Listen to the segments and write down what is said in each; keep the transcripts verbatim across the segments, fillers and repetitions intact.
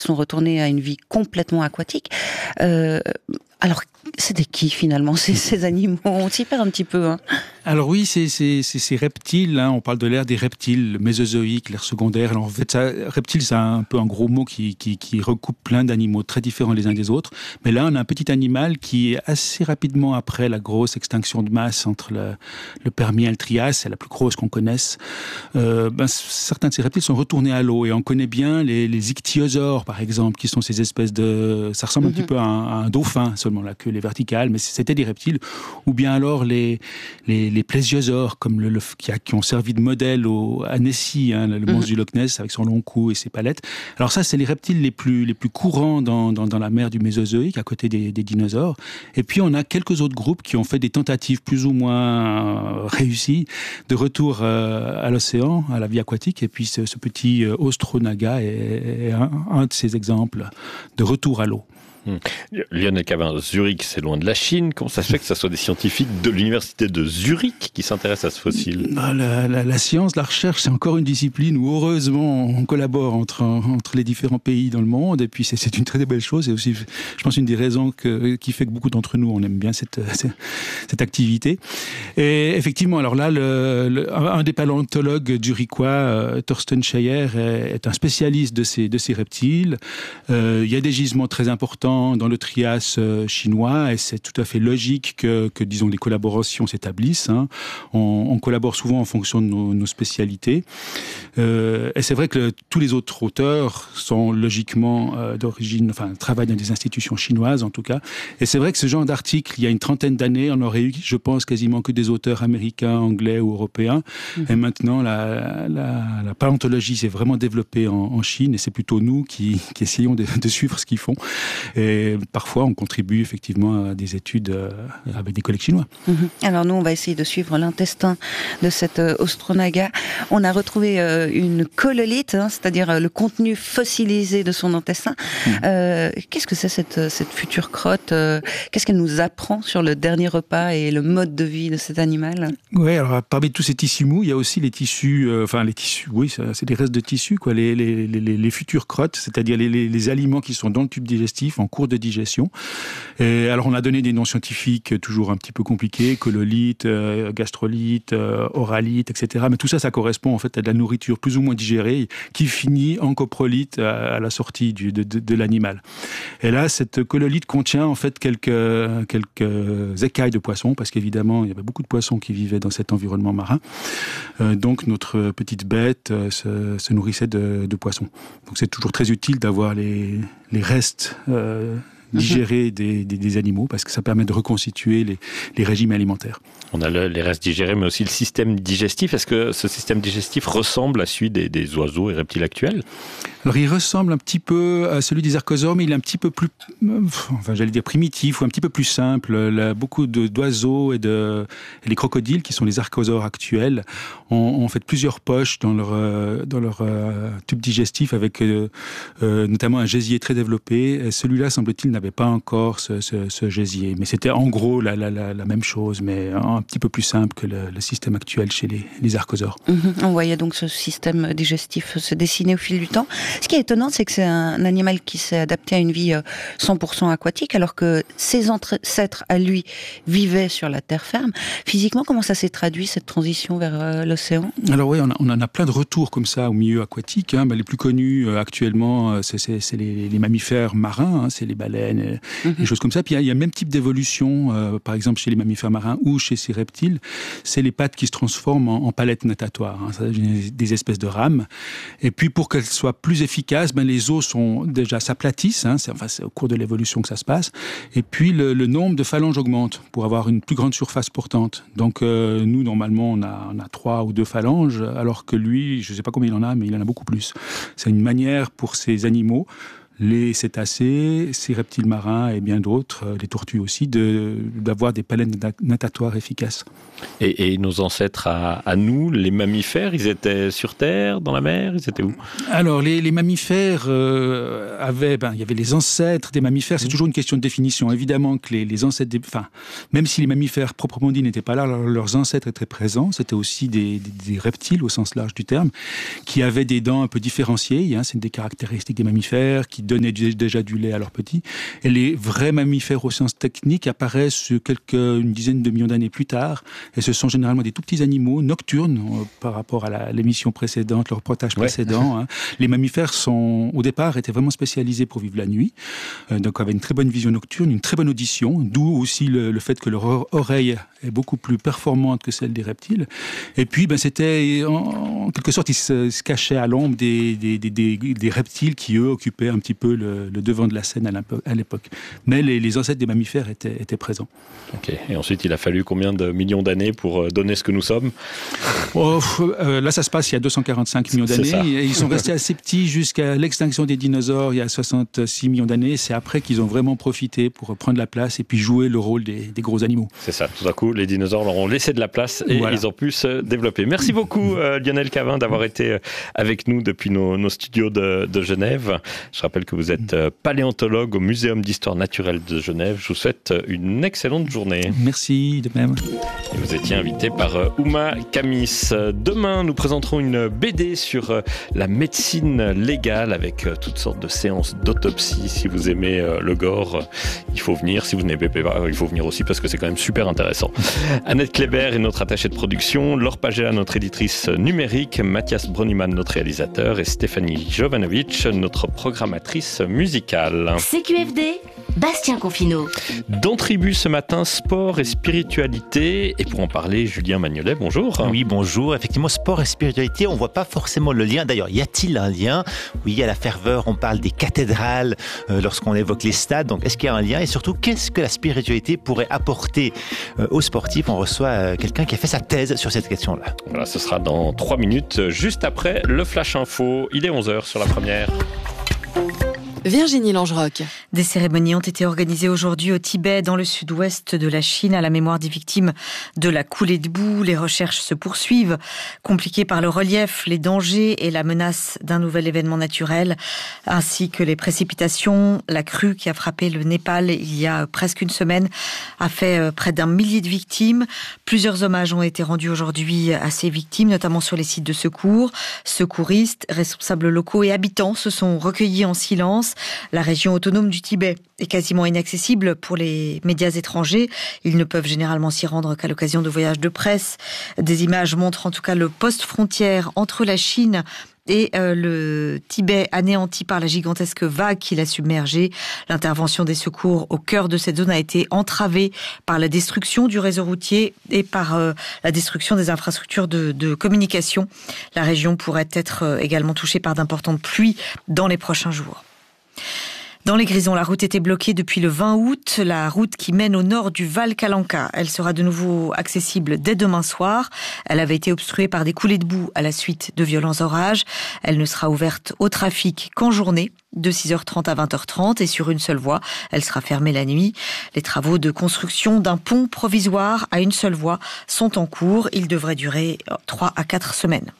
sont retournés à une vie complètement aquatique. Euh, alors, c'était qui finalement ces, ces animaux? On s'y perd un petit peu. Hein. Alors oui, c'est ces reptiles, hein, on parle de l'ère des reptiles, le Mésozoïque, l'ère secondaire. Alors en fait, ça, reptile, c'est un peu un gros mot qui, qui, qui recoupe plein d'animaux très différents les uns des autres. Mais là, on a un petit animal qui est assez rapidement après la grosse extinction de masse entre le, le Permien et le Trias, c'est la plus grosse qu'on connaisse. Euh, ben, certains de ces reptiles sont retournés à l'eau et on connaît bien les, les ichthyosaures, par exemple, qui sont ces espèces de... Ça ressemble mm-hmm. un petit peu à un, à un dauphin, seulement la queue est verticale, mais c'était des reptiles. Ou bien alors les... les les plésiosaures, comme le, le, qui, a, qui ont servi de modèle au, à Nessie, hein, le monstre mmh. du Loch Ness, avec son long cou et ses palettes. Alors ça, c'est les reptiles les plus, les plus courants dans, dans, dans la mer du Mésozoïque, à côté des, des dinosaures. Et puis, on a quelques autres groupes qui ont fait des tentatives plus ou moins euh, réussies de retour euh, à l'océan, à la vie aquatique. Et puis, ce, ce petit euh, Ostronaga est, est un, un de ces exemples de retour à l'eau. Hum. Lionel Cavin, Zurich, c'est loin de la Chine. Comment ça se fait que ce soit des scientifiques de l'université de Zurich qui s'intéressent à ce fossile? la, la, la science, la recherche, c'est encore une discipline où heureusement on collabore entre, entre les différents pays dans le monde. Et puis c'est, c'est une très belle chose. C'est aussi, je pense, une des raisons que, qui fait que beaucoup d'entre nous, on aime bien cette, cette, cette activité. Et effectivement, alors là, le, le, un des paléontologues zurichois, euh, Thorsten Scheyer, est, est un spécialiste de ces, de ces reptiles. Euh, il y a des gisements très importants dans le Trias euh, chinois et c'est tout à fait logique que, que disons, les collaborations s'établissent. Hein. On, on collabore souvent en fonction de nos, nos spécialités. Euh, et c'est vrai que tous les autres auteurs sont logiquement euh, d'origine, enfin, travaillent dans des institutions chinoises en tout cas. Et c'est vrai que ce genre d'article, il y a une trentaine d'années, on aurait eu, je pense, quasiment que des auteurs américains, anglais ou européens. Mmh. Et maintenant, la, la, la paléontologie s'est vraiment développée en, en Chine et c'est plutôt nous qui, qui essayons de, de suivre ce qu'ils font. Et parfois, on contribue effectivement à des études avec des collègues chinois. Mmh. Alors nous, on va essayer de suivre l'intestin de cet euh, Ostronaga. On a retrouvé euh, une cololite, hein, c'est-à-dire euh, le contenu fossilisé de son intestin. Mmh. Euh, qu'est-ce que c'est cette, cette future crotte euh, Qu'est-ce qu'elle nous apprend sur le dernier repas et le mode de vie de cet animal? Oui, alors parmi tous ces tissus mous, il y a aussi les tissus, euh, enfin les tissus, oui, ça, c'est des restes de tissus, quoi, les, les, les, les futures crottes, c'est-à-dire les, les, les aliments qui sont dans le tube digestif, en cours de digestion. Et alors on a donné des noms scientifiques toujours un petit peu compliqués, cololite, euh, gastrolite, euh, oralite, et cetera. Mais tout ça, ça correspond en fait à de la nourriture plus ou moins digérée qui finit en coprolite à, à la sortie du, de, de, de l'animal. Et là, cette cololite contient en fait quelques, quelques écailles de poissons, parce qu'évidemment, il y avait beaucoup de poissons qui vivaient dans cet environnement marin. Euh, donc notre petite bête euh, se, se nourrissait de, de poissons. Donc c'est toujours très utile d'avoir les, les restes euh, digérés des, des, des animaux, parce que ça permet de reconstituer les, les régimes alimentaires. On a le, les restes digérés, mais aussi le système digestif. Est-ce que ce système digestif ressemble à celui des, des oiseaux et reptiles actuels? Alors, il ressemble un petit peu à celui des archosaures, mais il est un petit peu plus, enfin, j'allais dire primitif, ou un petit peu plus simple. Là, beaucoup de, d'oiseaux et, de, et les crocodiles, qui sont les archosaures actuels, ont, ont fait plusieurs poches dans leur, euh, dans leur euh, tube digestif, avec euh, euh, notamment un gésier très développé. Et celui-là, semble-t-il, n'avait pas encore ce, ce, ce gésier. Mais c'était en gros la, la, la, la même chose, mais un petit peu plus simple que le, le système actuel chez les, les archosaures. Mmh. On voyait donc ce système digestif se dessiner au fil du temps. Ce qui est étonnant, c'est que c'est un animal qui s'est adapté à une vie cent pour cent aquatique, alors que ses ancêtres, à lui, vivaient sur la terre ferme. Physiquement, comment ça s'est traduit, cette transition vers euh, l'océan? Alors oui, on, a, on en a plein de retours comme ça au milieu aquatique. Hein. Ben, les plus connus euh, actuellement, c'est, c'est, c'est les, les mammifères marins, hein, c'est les baleines, et, mmh. des choses comme ça. Puis il y, y a le même type d'évolution, euh, par exemple chez les mammifères marins ou chez ces reptiles, c'est les pattes qui se transforment en, en palettes natatoires, hein, ça, des espèces de rames. Et puis pour qu'elles soient plus efficaces, ben, les os sont déjà s'aplatissent, hein, c'est, enfin, c'est au cours de l'évolution que ça se passe. Et puis le, le nombre de phalanges augmente pour avoir une plus grande surface portante. Donc euh, nous, normalement, on a, on a trois ou deux phalanges, alors que lui, je ne sais pas combien il en a, mais il en a beaucoup plus. C'est une manière pour ces animaux, les cétacés, ces reptiles marins et bien d'autres, les tortues aussi, de, d'avoir des palettes natatoires efficaces. Et, et nos ancêtres à, à nous, les mammifères, ils étaient sur Terre, dans la mer, ils étaient où? Alors, les, les mammifères euh, avaient, ben, il y avait les ancêtres des mammifères, c'est mmh. toujours une question de définition. Évidemment que les, les ancêtres, des, enfin, même si les mammifères proprement dit n'étaient pas là, leurs, leurs ancêtres étaient présents, c'était aussi des, des, des reptiles au sens large du terme, qui avaient des dents un peu différenciées, hein, c'est une des caractéristiques des mammifères, qui donnaient déjà du lait à leurs petits. Et les vrais mammifères aux sens techniques apparaissent quelques, une dizaine de millions d'années plus tard. Et ce sont généralement des tout petits animaux nocturnes euh, par rapport à la, l'émission précédente, le reportage ouais. précédent. Hein. Les mammifères sont, au départ, étaient vraiment spécialisés pour vivre la nuit. Euh, donc, avaient une très bonne vision nocturne, une très bonne audition, d'où aussi le, le fait que leur oreille est beaucoup plus performante que celle des reptiles. Et puis, ben, c'était, en, en quelque sorte, ils se, se cachaient à l'ombre des, des, des, des, des reptiles qui, eux, occupaient un petit peu le, le devant de la scène à l'époque. Mais les, les ancêtres des mammifères étaient, étaient présents. Ok. Et ensuite, il a fallu combien de millions d'années pour donner ce que nous sommes ? Oh, euh, Là, ça se passe il y a deux cent quarante-cinq millions d'années. Et ils sont restés assez petits jusqu'à l'extinction des dinosaures il y a soixante-six millions d'années. C'est après qu'ils ont vraiment profité pour prendre la place et puis jouer le rôle des, des gros animaux. C'est ça. Tout à coup, les dinosaures leur ont laissé de la place et voilà. Ils ont pu se développer. Merci beaucoup, euh, Lionel Cavin, d'avoir été avec nous depuis nos, nos studios de, de Genève. Je rappelle que vous êtes paléontologue au Muséum d'histoire naturelle de Genève. Je vous souhaite une excellente journée. Merci, de même. Et vous étiez invité par Ouma Kamis. Demain, nous présenterons une B D sur la médecine légale avec toutes sortes de séances d'autopsie. Si vous aimez le gore, il faut venir. Si vous n'aimez pas, il faut venir aussi parce que c'est quand même super intéressant. Annette Kléber est notre attachée de production, Laure Pagela, notre éditrice numérique, Mathias Broniman, notre réalisateur, et Stéphanie Jovanovic, notre programmatrice musicale. C Q F D, Bastien Confineau. Dans Tribu ce matin, sport et spiritualité. Et pour en parler, Julien Magnolet, bonjour. Oui, bonjour. Effectivement, sport et spiritualité, on ne voit pas forcément le lien. D'ailleurs, y a-t-il un lien ? Oui, à la ferveur, on parle des cathédrales euh, lorsqu'on évoque les stades. Donc, est-ce qu'il y a un lien ? Et surtout, qu'est-ce que la spiritualité pourrait apporter euh, aux sportifs ? On reçoit euh, quelqu'un qui a fait sa thèse sur cette question-là. Voilà, ce sera dans trois minutes, juste après le Flash Info. Il est onze heures sur la première. Virginie Langeroc. Des cérémonies ont été organisées aujourd'hui au Tibet, dans le sud-ouest de la Chine, à la mémoire des victimes de la coulée de boue. Les recherches se poursuivent, compliquées par le relief, les dangers et la menace d'un nouvel événement naturel, ainsi que les précipitations. La crue qui a frappé le Népal il y a presque une semaine a fait près d'un millier de victimes. Plusieurs hommages ont été rendus aujourd'hui à ces victimes, notamment sur les sites de secours. Secouristes, responsables locaux et habitants se sont recueillis en silence. La région autonome du Tibet est quasiment inaccessible pour les médias étrangers. Ils ne peuvent généralement s'y rendre qu'à l'occasion de voyages de presse. Des images montrent en tout cas le poste frontière entre la Chine et euh, le Tibet anéanti par la gigantesque vague qui l'a submergé. L'intervention des secours au cœur de cette zone a été entravée par la destruction du réseau routier et par euh, la destruction des infrastructures de, de communication. La région pourrait être euh, également touchée par d'importantes pluies dans les prochains jours. Dans les Grisons, la route était bloquée depuis le vingt août. La route qui mène au nord du Val Calanca, elle sera de nouveau accessible dès demain soir. Elle avait été obstruée par des coulées de boue à la suite de violents orages. Elle ne sera ouverte au trafic qu'en journée, de six heures trente à vingt heures trente, et sur une seule voie. Elle sera fermée la nuit. Les travaux de construction d'un pont provisoire à une seule voie sont en cours. Ils devraient durer trois à quatre semaines.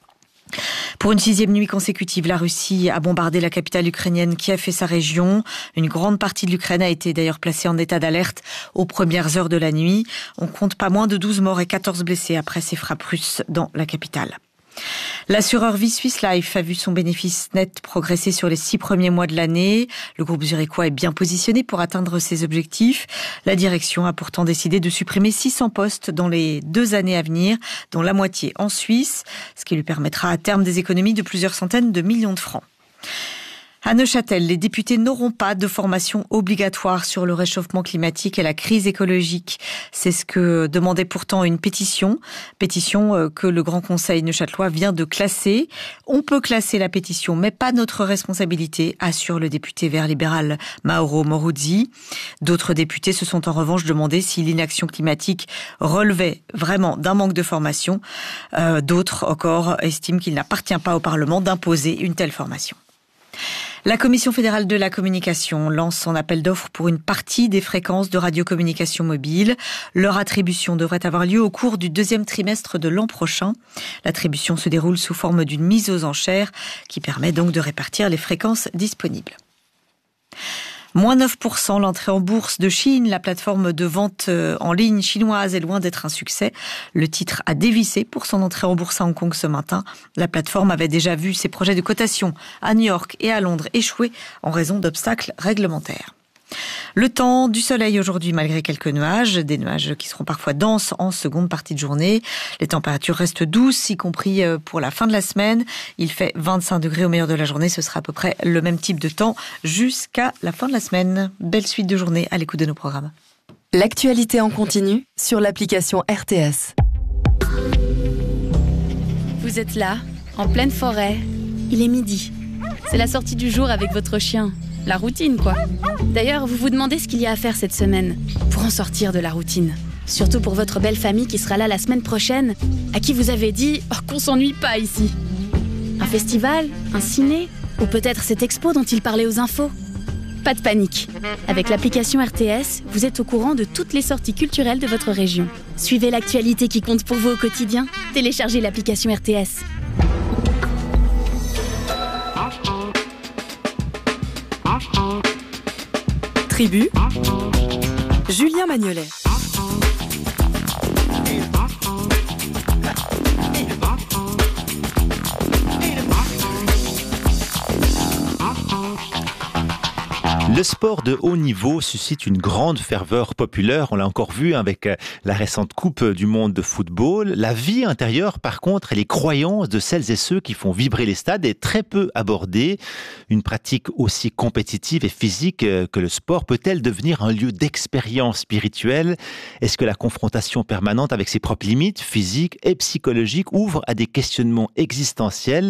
Pour une sixième nuit consécutive, la Russie a bombardé la capitale ukrainienne Kiev et sa région. Une grande partie de l'Ukraine a été d'ailleurs placée en état d'alerte aux premières heures de la nuit. On compte pas moins de douze morts et quatorze blessés après ces frappes russes dans la capitale. L'assureur Vie Suisse Life a vu son bénéfice net progresser sur les six premiers mois de l'année. Le groupe zurichois est bien positionné pour atteindre ses objectifs. La direction a pourtant décidé de supprimer six cents postes dans les deux années à venir, dont la moitié en Suisse, ce qui lui permettra à terme des économies de plusieurs centaines de millions de francs. À Neuchâtel, les députés n'auront pas de formation obligatoire sur le réchauffement climatique et la crise écologique. C'est ce que demandait pourtant une pétition, pétition que le Grand Conseil neuchâtelois vient de classer. On peut classer la pétition, mais pas notre responsabilité, assure le député vert libéral Mauro Moruzzi. D'autres députés se sont en revanche demandé si l'inaction climatique relevait vraiment d'un manque de formation. Euh, d'autres encore estiment qu'il n'appartient pas au Parlement d'imposer une telle formation. La Commission fédérale de la communication lance son appel d'offres pour une partie des fréquences de radiocommunication mobile. Leur attribution devrait avoir lieu au cours du deuxième trimestre de l'an prochain. L'attribution se déroule sous forme d'une mise aux enchères qui permet donc de répartir les fréquences disponibles. Moins neuf pour cent, l'entrée en bourse de Chine, la plateforme de vente en ligne chinoise est loin d'être un succès. Le titre a dévissé pour son entrée en bourse à Hong Kong ce matin. La plateforme avait déjà vu ses projets de cotation à New York et à Londres échouer en raison d'obstacles réglementaires. Le temps, du soleil aujourd'hui malgré quelques nuages, des nuages qui seront parfois denses en seconde partie de journée. Les températures restent douces, y compris pour la fin de la semaine. Il fait vingt-cinq degrés au meilleur de la journée, ce sera à peu près le même type de temps jusqu'à la fin de la semaine. Belle suite de journée à l'écoute de nos programmes. L'actualité en continu sur l'application R T S. Vous êtes là, en pleine forêt. Il est midi. C'est la sortie du jour avec votre chien. La routine, quoi. D'ailleurs, vous vous demandez ce qu'il y a à faire cette semaine pour en sortir de la routine. Surtout pour votre belle famille qui sera là la semaine prochaine, à qui vous avez dit oh, qu'on s'ennuie pas ici. Un festival, un ciné, ou peut-être cette expo dont il parlait aux infos. Pas de panique. Avec l'application R T S, vous êtes au courant de toutes les sorties culturelles de votre région. Suivez l'actualité qui compte pour vous au quotidien. Téléchargez l'application R T S. Tribu, Julien Magnolet. Le sport de haut niveau suscite une grande ferveur populaire. On l'a encore vu avec la récente Coupe du monde de football. La vie intérieure, par contre, et les croyances de celles et ceux qui font vibrer les stades est très peu abordée. Une pratique aussi compétitive et physique que le sport peut-elle devenir un lieu d'expérience spirituelle ? Est-ce que la confrontation permanente avec ses propres limites physiques et psychologiques ouvre à des questionnements existentiels ?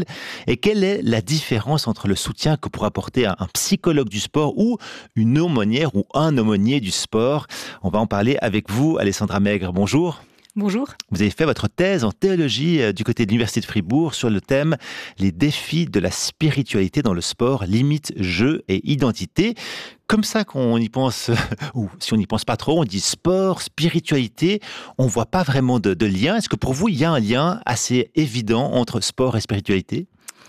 Et quelle est la différence entre le soutien que pourra apporter un psychologue du sport ou une aumônière ou un aumônier du sport? On va en parler avec vous, Alessandra Maigre. Bonjour. Bonjour. Vous avez fait votre thèse en théologie du côté de l'Université de Fribourg sur le thème « Les défis de la spiritualité dans le sport, limites, jeux et identité ». Comme ça qu'on y pense, ou si on n'y pense pas trop, on dit sport, spiritualité, on ne voit pas vraiment de, de lien. Est-ce que pour vous, il y a un lien assez évident entre sport et spiritualité ?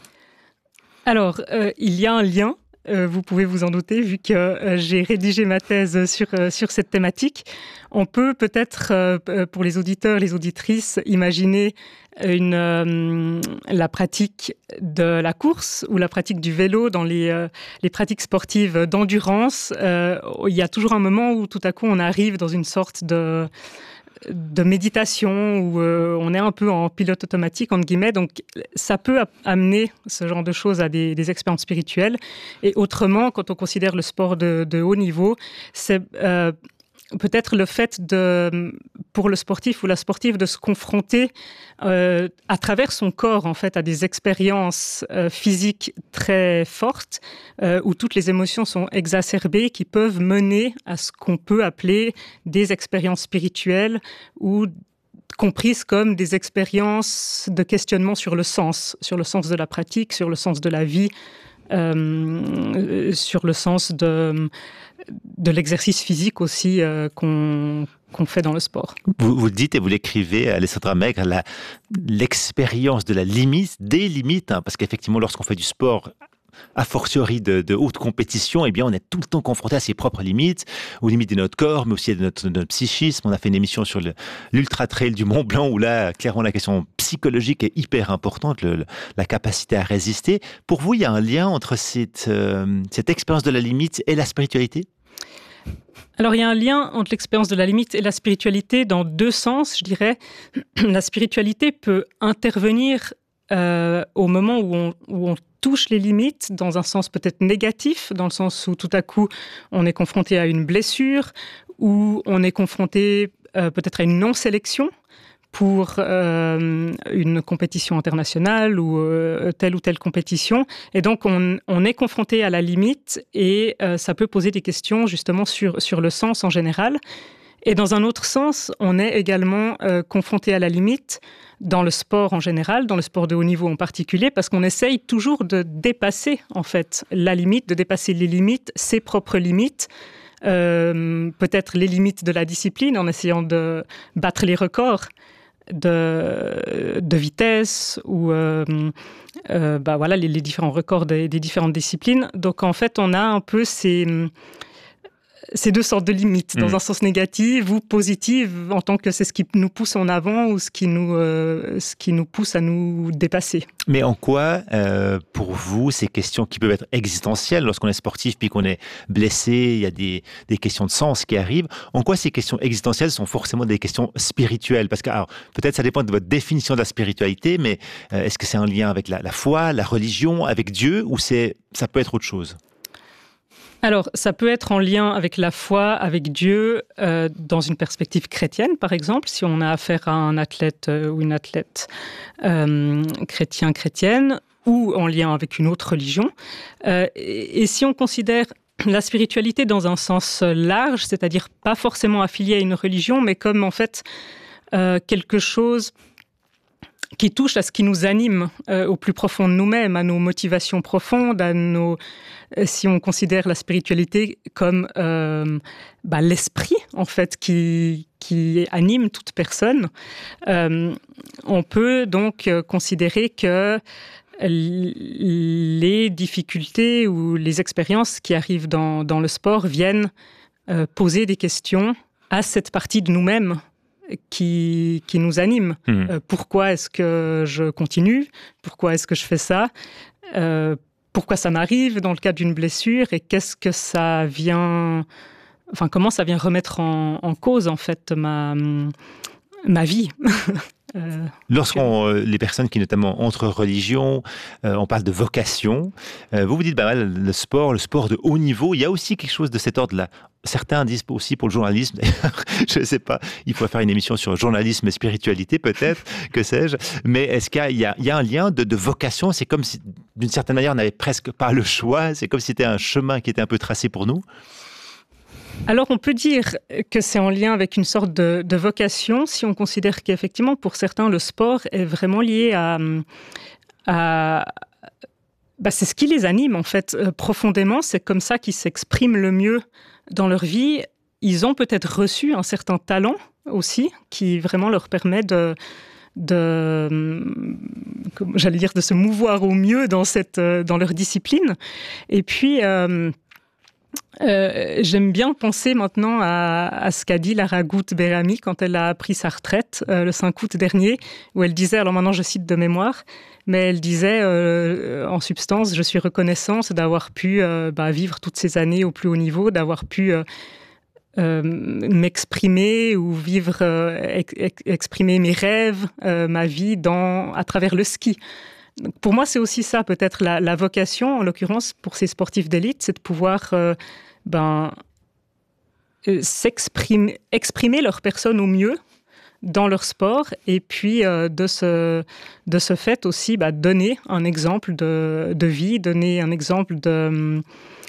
Alors, euh, il y a un lien. Euh, vous pouvez vous en douter, vu que euh, j'ai rédigé ma thèse sur, euh, sur cette thématique. On peut peut-être, euh, pour les auditeurs, les auditrices, imaginer une, euh, la pratique de la course ou la pratique du vélo dans les, euh, les pratiques sportives d'endurance. Euh, il y a toujours un moment où tout à coup on arrive dans une sorte de... de méditation où euh, on est un peu en pilote automatique, entre guillemets. Donc, ça peut amener ce genre de choses à des, des expériences spirituelles. Et autrement, quand on considère le sport de, de haut niveau, c'est euh, peut-être le fait de, pour le sportif ou la sportive de se confronter euh, à travers son corps, en fait, à des expériences euh, physiques très fortes euh, où toutes les émotions sont exacerbées, qui peuvent mener à ce qu'on peut appeler des expériences spirituelles ou comprises comme des expériences de questionnement sur le sens, sur le sens de la pratique, sur le sens de la vie, euh, sur le sens de, de l'exercice physique aussi euh, qu'on, qu'on fait dans le sport. Vous, vous le dites et vous l'écrivez, Alessandra Maigre, la, l'expérience de la limite, des limites, hein, parce qu'effectivement, lorsqu'on fait du sport, a fortiori de, de haute compétition, eh bien, on est tout le temps confronté à ses propres limites, aux limites de notre corps, mais aussi de notre, de notre psychisme. On a fait une émission sur le, l'Ultra Trail du Mont Blanc, où là, clairement, la question psychologique est hyper importante, le, le, la capacité à résister. Pour vous, il y a un lien entre cette, euh, cette expérience de la limite et la spiritualité ? Alors, il y a un lien entre l'expérience de la limite et la spiritualité dans deux sens, je dirais. La spiritualité peut intervenir euh, au moment où on, où on touche les limites, dans un sens peut-être négatif, dans le sens où tout à coup, on est confronté à une blessure, ou on est confronté euh, peut-être à une non-sélection pour euh, une compétition internationale ou euh, telle ou telle compétition. Et donc, on, on est confronté à la limite et euh, ça peut poser des questions justement sur, sur le sens en général. Et dans un autre sens, on est également euh, confronté à la limite dans le sport en général, dans le sport de haut niveau en particulier, parce qu'on essaye toujours de dépasser en fait la limite, de dépasser les limites, ses propres limites, euh, peut-être les limites de la discipline en essayant de battre les records. de, de vitesse ou euh, euh, bah voilà, les, les différents records des, des différentes disciplines. Donc en fait, on a un peu ces... ces deux sortes de limites, dans mmh. un sens négatif ou positif, en tant que c'est ce qui nous pousse en avant ou ce qui nous, euh, ce qui nous pousse à nous dépasser. Mais en quoi, euh, pour vous, ces questions qui peuvent être existentielles, lorsqu'on est sportif puis qu'on est blessé, il y a des, des questions de sens qui arrivent, en quoi ces questions existentielles sont forcément des questions spirituelles? Parce que, alors, peut-être ça dépend de votre définition de la spiritualité, mais euh, est-ce que c'est un lien avec la, la foi, la religion, avec Dieu, ou c'est, ça peut être autre chose? Alors, ça peut être en lien avec la foi, avec Dieu, euh, dans une perspective chrétienne, par exemple, si on a affaire à un athlète euh, ou une athlète euh, chrétien, chrétienne, ou en lien avec une autre religion. Euh, et, et si on considère la spiritualité dans un sens large, c'est-à-dire pas forcément affilié à une religion, mais comme en fait euh, quelque chose qui touche à ce qui nous anime euh, au plus profond de nous-mêmes, à nos motivations profondes, à nos... Si on considère la spiritualité comme euh, bah, l'esprit, en fait, qui, qui anime toute personne, euh, on peut donc considérer que les difficultés ou les expériences qui arrivent dans, dans le sport viennent euh, poser des questions à cette partie de nous-mêmes qui, qui nous anime. Mmh. Euh, pourquoi est-ce que je continue? Pourquoi est-ce que je fais ça? euh, Pourquoi ça m'arrive dans le cas d'une blessure? Et qu'est-ce que ça vient... Enfin, comment ça vient remettre en, en cause, en fait, ma, ma vie? Euh, Lorsqu'on, euh, les personnes qui notamment entre religions, euh, on parle de vocation, euh, vous vous dites, bah, le sport, le sport de haut niveau, il y a aussi quelque chose de cet ordre-là. Certains disent aussi pour le journalisme, d'ailleurs, je ne sais pas, il faut faire une émission sur journalisme et spiritualité peut-être, que sais-je, mais est-ce qu'il y a, il y a un lien de, de vocation? C'est comme si, d'une certaine manière, on n'avait presque pas le choix, c'est comme si c'était un chemin qui était un peu tracé pour nous? Alors, on peut dire que c'est en lien avec une sorte de, de vocation, si on considère qu'effectivement, pour certains, le sport est vraiment lié à... à bah, c'est ce qui les anime, en fait, euh, profondément. C'est comme ça qu'ils s'expriment le mieux dans leur vie. Ils ont peut-être reçu un certain talent aussi, qui vraiment leur permet de... de j'allais dire, de se mouvoir au mieux dans, cette, dans leur discipline. Et puis... Euh, Euh, j'aime bien penser maintenant à, à ce qu'a dit Lara Gout-Berami quand elle a pris sa retraite euh, le cinq août dernier, où elle disait, alors maintenant je cite de mémoire, mais elle disait euh, en substance, je suis reconnaissante d'avoir pu euh, bah, vivre toutes ces années au plus haut niveau, d'avoir pu euh, euh, m'exprimer ou vivre, euh, ex- exprimer mes rêves, euh, ma vie dans, à travers le ski. Pour moi, c'est aussi ça, peut-être la, la vocation, en l'occurrence, pour ces sportifs d'élite, c'est de pouvoir euh, ben, euh, s'exprimer, exprimer leur personne au mieux dans leur sport, et puis euh, de, ce, de ce fait aussi bah, donner un exemple de, de vie, donner un exemple de,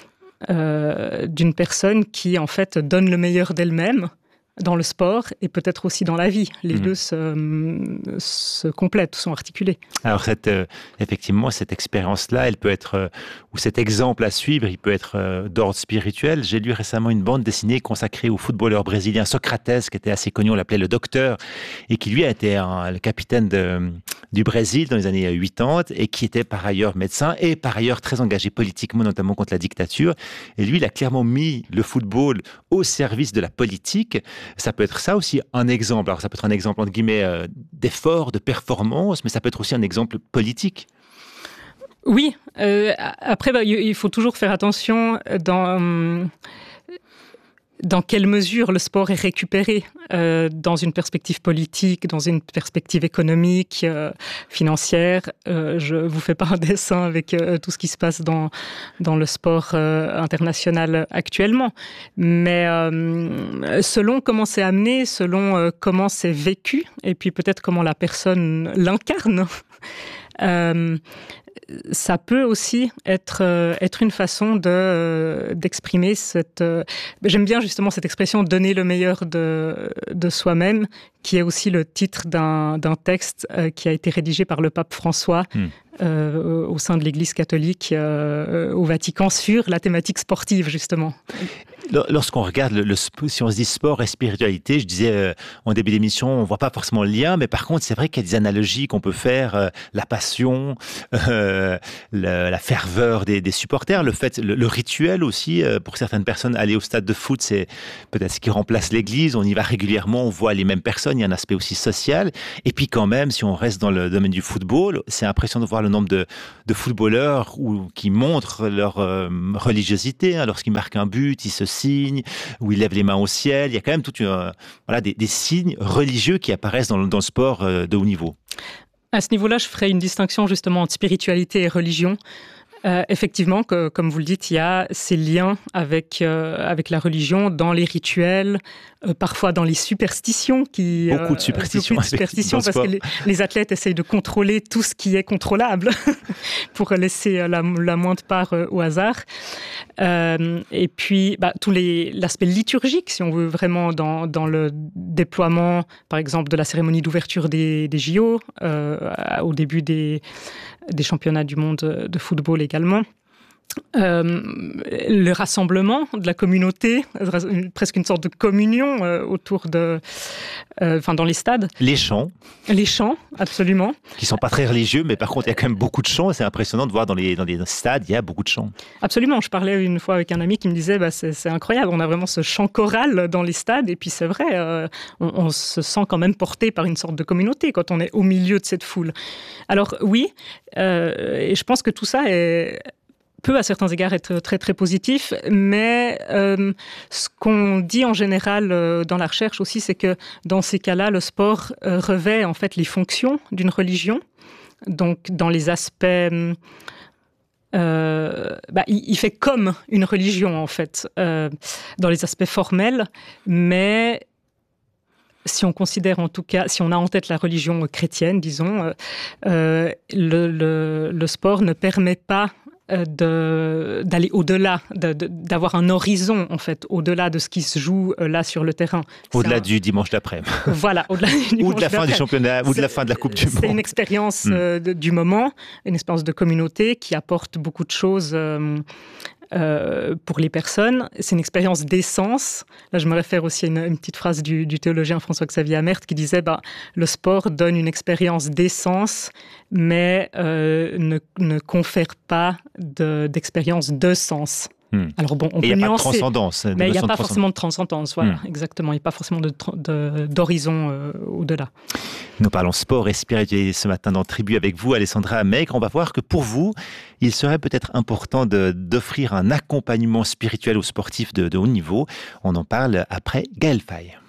euh, d'une personne qui, en fait, donne le meilleur d'elle-même dans le sport et peut-être aussi dans la vie. Les mmh. deux se, se complètent, sont articulés. Alors, cette, euh, effectivement, cette expérience-là, elle peut être, euh, ou cet exemple à suivre, il peut être euh, d'ordre spirituel. J'ai lu récemment une bande dessinée consacrée au footballeur brésilien Socrates, qui était assez connu, on l'appelait le docteur, et qui lui a été un, le capitaine de, du Brésil dans les années quatre-vingt-dix, et qui était par ailleurs médecin, et par ailleurs très engagé politiquement, notamment contre la dictature. Et lui, il a clairement mis le football au service de la politique. Ça peut être ça aussi un exemple. Alors ça peut être un exemple entre guillemets euh, d'effort, de performance, mais ça peut être aussi un exemple politique. Oui. Euh, après, bah, il faut toujours faire attention dans dans quelle mesure le sport est récupéré euh, dans une perspective politique, dans une perspective économique, euh, financière. Euh, je vous fais pas un dessin avec euh, tout ce qui se passe dans dans le sport euh, international actuellement, mais euh, selon comment c'est amené, selon euh, comment c'est vécu, et puis peut-être comment la personne l'incarne. euh, Ça peut aussi être euh, être une façon de euh, d'exprimer cette. Euh, j'aime bien justement cette expression donner le meilleur de de soi-même, qui est aussi le titre d'un d'un texte euh, qui a été rédigé par le pape François mmh. euh, au sein de l'Église catholique euh, au Vatican sur la thématique sportive justement. Lorsqu'on regarde, le, le, si on se dit sport et spiritualité, je disais euh, en début d'émission, on voit pas forcément le lien, mais par contre, c'est vrai qu'il y a des analogies qu'on peut faire, euh, la passion, euh, la, la ferveur des, des supporters, le fait, le, le rituel aussi, euh, pour certaines personnes, aller au stade de foot, c'est peut-être ce qui remplace l'église, on y va régulièrement, on voit les mêmes personnes, il y a un aspect aussi social, et puis quand même, si on reste dans le domaine du football, c'est impressionnant de voir le nombre de, de footballeurs où, qui montrent leur euh, religiosité, hein, lorsqu'ils marquent un but, ils se signes, où ils lèvent les mains au ciel. Il y a quand même toute une, voilà, des, des signes religieux qui apparaissent dans le, dans le sport de haut niveau. À ce niveau-là, je ferai une distinction justement entre spiritualité et religion. Euh, effectivement, que, comme vous le dites, il y a ces liens avec, euh, avec la religion dans les rituels, euh, parfois dans les superstitions. Qui, beaucoup de superstitions. Euh, beaucoup de superstitions parce que les, les athlètes essayent de contrôler tout ce qui est contrôlable pour laisser la, la moindre part euh, au hasard. Euh, et puis, bah, tout les, l'aspect liturgique, si on veut vraiment, dans, dans le déploiement, par exemple, de la cérémonie d'ouverture des, des J O, euh, au début des, des championnats du monde de football également. Euh, le rassemblement de la communauté, presque une sorte de communion euh, autour de, euh, enfin dans les stades. Les chants. Les chants, absolument. Qui sont pas très religieux, mais par contre il y a quand même beaucoup de chants. C'est impressionnant de voir dans les dans les stades, il y a beaucoup de chants. Absolument. Je parlais une fois avec un ami qui me disait, bah, c'est, c'est incroyable, on a vraiment ce chant choral dans les stades, et puis c'est vrai, euh, on, on se sent quand même porté par une sorte de communauté quand on est au milieu de cette foule. Alors oui, euh, et je pense que tout ça est peut à certains égards être très très positif, mais euh, ce qu'on dit en général euh, dans la recherche aussi, c'est que dans ces cas-là, le sport euh, revêt en fait les fonctions d'une religion. Donc dans les aspects, euh, bah, il, il fait comme une religion en fait, euh, dans les aspects formels, mais si on considère en tout cas, si on a en tête la religion chrétienne, disons, euh, le, le, le sport ne permet pas De, d'aller au-delà, de, de, d'avoir un horizon en fait, au-delà de ce qui se joue euh, là sur le terrain. Au-delà un... du dimanche d'après. Voilà, au-delà du dimanche ou de la fin d'après. du championnat, ou de la fin de la Coupe du Monde. C'est une expérience euh, de, du moment, une expérience de communauté qui apporte beaucoup de choses euh, euh, pour les personnes. C'est une expérience d'essence. Là, je me réfère aussi à une, une petite phrase du, du théologien François-Xavier Amert qui disait bah, le sport donne une expérience d'essence, mais euh, ne, ne confère pas de, d'expérience de sens. Hmm. Alors bon, on Et peut il n'y a nuancer, pas de transcendance. De mais il n'y a pas de forcément de transcendance. Voilà, hmm. exactement. Il n'y a pas forcément de, de, d'horizon euh, au-delà. Nous parlons sport et spiritualité ce matin dans Tribu avec vous, Alessandra Maigre. On va voir que pour vous, il serait peut-être important de, d'offrir un accompagnement spirituel aux sportifs de, de haut niveau. On en parle après Gaël Faye.